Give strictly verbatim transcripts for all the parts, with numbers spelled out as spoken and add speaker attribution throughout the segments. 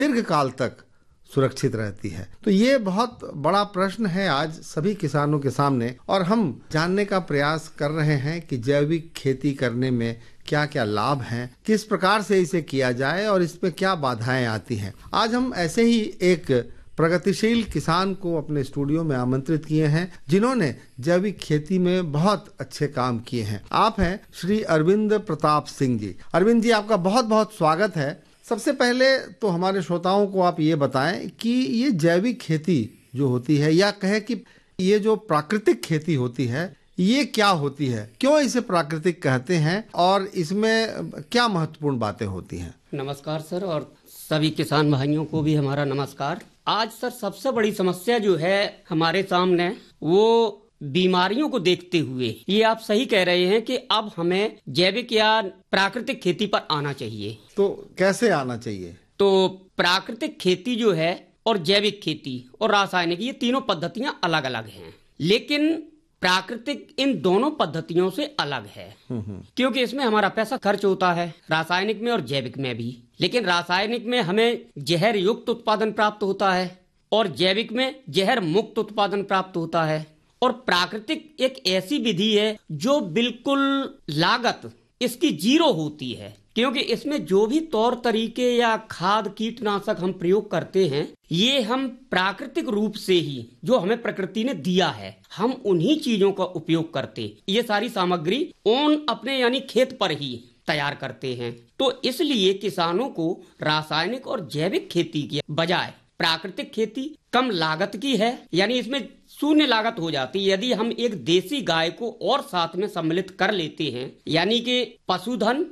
Speaker 1: दीर्घ काल तक सुरक्षित रहती है। तो ये बहुत बड़ा प्रश्न है आज सभी किसानों के सामने, और हम जानने का प्रयास कर रहे हैं कि जैविक खेती करने में क्या क्या लाभ हैं, किस प्रकार से इसे किया जाए और इसमें क्या बाधाएं आती हैं। आज हम ऐसे ही एक प्रगतिशील किसान को अपने स्टूडियो में आमंत्रित किए हैं जिन्होंने जैविक खेती में बहुत अच्छे काम किए हैं। आप हैं श्री अरविंद प्रताप सिंह जी। अरविंद जी, आपका बहुत बहुत स्वागत है। सबसे पहले तो हमारे श्रोताओं को आप ये बताएं कि ये जैविक खेती जो होती है, या कहे कि ये जो प्राकृतिक खेती होती है, ये क्या होती है, क्यों इसे प्राकृतिक कहते हैं और इसमें क्या महत्वपूर्ण बातें होती हैं।
Speaker 2: नमस्कार सर, और सभी किसान भाइयों को भी हमारा नमस्कार। आज सर सबसे बड़ी समस्या जो है हमारे सामने, वो बीमारियों को देखते हुए ये आप सही कह रहे हैं कि अब हमें जैविक या प्राकृतिक खेती पर आना चाहिए।
Speaker 1: तो कैसे आना चाहिए?
Speaker 2: तो प्राकृतिक खेती जो है और जैविक खेती और रासायनिक, ये तीनों पद्धतियां अलग अलग हैं, लेकिन प्राकृतिक इन दोनों पद्धतियों से अलग है, क्योंकि इसमें हमारा पैसा खर्च होता है, रासायनिक में और जैविक में भी। लेकिन रासायनिक में हमें जहर युक्त उत्पादन प्राप्त होता है और जैविक में जहर मुक्त उत्पादन प्राप्त होता है। और प्राकृतिक एक ऐसी विधि है जो बिल्कुल लागत इसकी जीरो होती है, क्योंकि इसमें जो भी तौर तरीके या खाद कीटनाशक हम प्रयोग करते हैं, ये हम प्राकृतिक रूप से ही, जो हमें प्रकृति ने दिया है, हम उन्हीं चीजों का उपयोग करते, ये सारी सामग्री ओन अपने यानी खेत पर ही तैयार करते हैं। तो इसलिए किसानों को रासायनिक और जैविक खेती की बजाय प्राकृतिक खेती कम लागत की है, यानी इसमें शून्य लागत हो जाती है यदि हम एक देसी गाय को और साथ में सम्मिलित कर लेते हैं, यानी कि पशुधन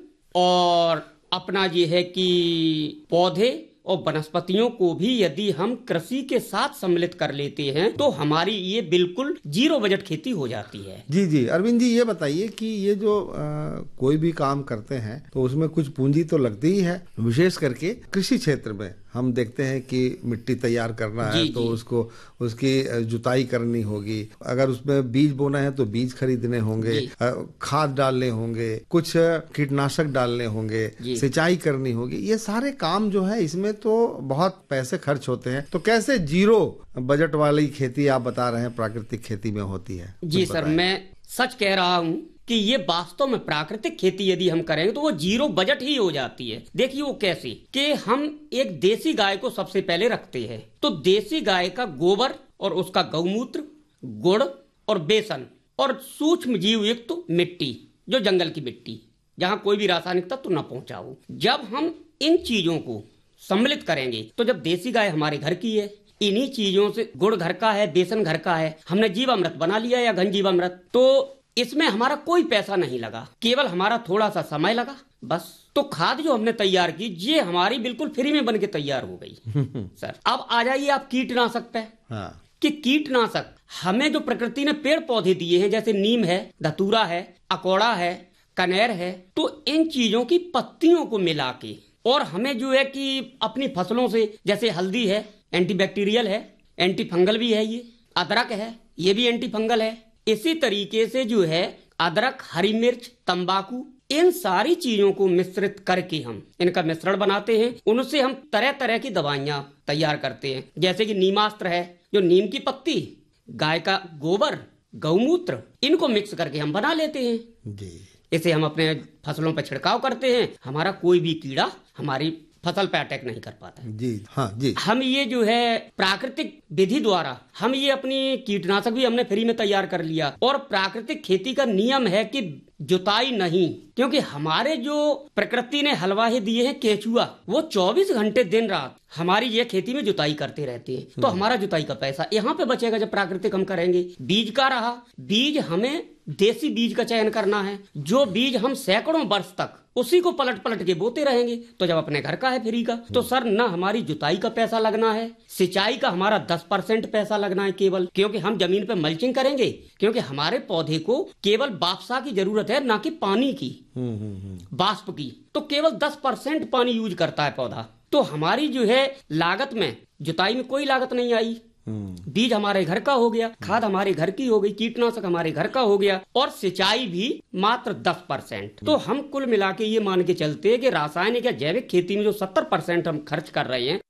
Speaker 2: और अपना ये है कि पौधे और वनस्पतियों को भी यदि हम कृषि के साथ सम्मिलित कर लेते हैं, तो हमारी ये बिल्कुल जीरो बजट खेती हो जाती है।
Speaker 1: जी जी अरविंद जी, ये बताइए कि ये जो आ, कोई भी काम करते हैं तो उसमें कुछ पूंजी तो लगती ही है, विशेष करके कृषि क्षेत्र में हम देखते हैं कि मिट्टी तैयार करना है तो उसको उसकी जुताई करनी होगी, अगर उसमें बीज बोना है तो बीज खरीदने होंगे, खाद डालने होंगे, कुछ कीटनाशक डालने होंगे, सिंचाई करनी होगी, ये सारे काम जो है इसमें तो बहुत पैसे खर्च होते हैं। तो कैसे जीरो बजट वाली खेती आप बता रहे हैं प्राकृतिक खेती में होती है?
Speaker 2: जी सर, मैं सच कह रहा हूँ कि ये वास्तव में प्राकृतिक खेती यदि हम करेंगे तो वो जीरो बजट ही हो जाती है। देखिए वो कैसे कि हम एक देसी गाय को सबसे पहले रखते हैं, तो देसी गाय का गोबर और उसका गौमूत्र, गुड़ और बेसन और सूक्ष्म जीव युक्त तो मिट्टी, जो जंगल की मिट्टी जहाँ कोई भी रासायनिक तत्व न पहुंचा हो, जब हम इन चीजों को सम्मिलित करेंगे, तो जब देसी गाय हमारे घर की है, इन्हीं चीजों से, गुड़ घर का है, बेसन घर का है, हमने जीवामृत बना लिया या घन जीवामृत, तो इसमें हमारा कोई पैसा नहीं लगा, केवल हमारा थोड़ा सा समय लगा बस। तो खाद जो हमने तैयार की, ये हमारी बिल्कुल फ्री में बन के तैयार हो गई। सर अब आ जाइए आप कीटनाशक पे। हाँ। कि कीटनाशक हमें जो प्रकृति ने पेड़ पौधे दिए हैं, जैसे नीम है, धतूरा है, अकोड़ा है, कनेर है, तो इन चीजों की पत्तियों को मिला के, और हमें जो है कि अपनी फसलों से, जैसे हल्दी है, एंटीबैक्टीरियल है, एंटी फंगल भी है, ये अदरक है, ये भी एंटी फंगल है, इसी तरीके से जो है अदरक, हरी मिर्च, तंबाकू, इन सारी चीजों को मिश्रित करके हम इनका मिश्रण बनाते हैं। उनसे हम तरह तरह की दवाइयां तैयार करते हैं, जैसे कि नीमास्त्र है, जो नीम की पत्ती, गाय का गोबर, गौमूत्र, इनको मिक्स करके हम बना लेते हैं जी। इसे हम अपने फसलों पर छिड़काव करते हैं, हमारा कोई भी कीड़ा हमारी फसल पे अटैक नहीं कर पाता है जी। हाँ जी, हम ये जो है प्राकृतिक विधि द्वारा हम ये अपनी कीटनाशक भी हमने फ्री में तैयार कर लिया। और प्राकृतिक खेती का नियम है कि जुताई नहीं, क्योंकि हमारे जो प्रकृति ने हलवाही दिए हैं केचुआ, वो चौबीस घंटे दिन रात हमारी ये खेती में जुताई करते रहते हैं, तो हमारा जुताई का पैसा यहाँ पे बचेगा जब प्राकृतिक हम करेंगे। बीज का रहा, बीज हमें देसी बीज का चयन करना है, जो बीज हम सैकड़ों वर्ष तक उसी को पलट पलट के बोते रहेंगे, तो जब अपने घर का है फ्री का, तो सर न हमारी जुताई का पैसा लगना है, सिंचाई का हमारा दस परसेंट पैसा लगना है केवल, क्योंकि हम जमीन पे मल्चिंग करेंगे, क्योंकि हमारे पौधे को केवल वाष्पा की जरूरत है, ना कि पानी की, वाष्प की, तो केवल दस परसेंट पानी यूज करता है पौधा। तो हमारी जो है लागत में, जुताई में कोई लागत नहीं आई, बीज हमारे घर का हो गया, खाद हमारे घर की हो गई, कीटनाशक हमारे घर का हो गया, और सिंचाई भी मात्र दस परसेंट। तो हम कुल मिला के ये मान के चलते हैं कि रासायनिक या जैविक खेती में जो सत्तर परसेंट हम खर्च कर रहे हैं,